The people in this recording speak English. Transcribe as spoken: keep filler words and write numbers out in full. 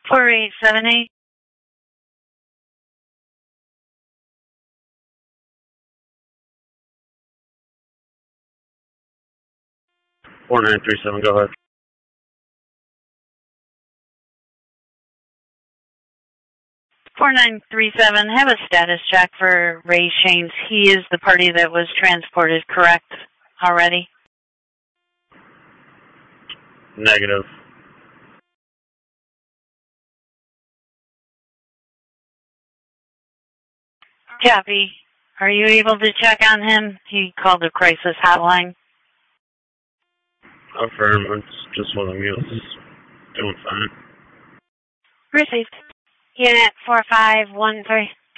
four eight seven eight. four nine three seven, go ahead. four nine three seven, have a status check for Ray Shames. He is the party that was transported, correct, already? Negative. Copy. Are you able to check on him? He called the crisis hotline. Affirm, it's just one of the meals. Doing fine. Received. Unit four five one three.